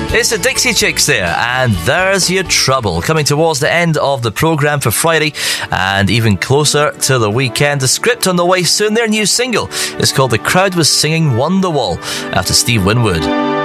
It's the Dixie Chicks there, and There's Your Trouble, coming towards the end of the programme for Friday and even closer to the weekend. The Script on the way soon. Their new single is called The Crowd Was Singing Wonderwall after Steve Winwood.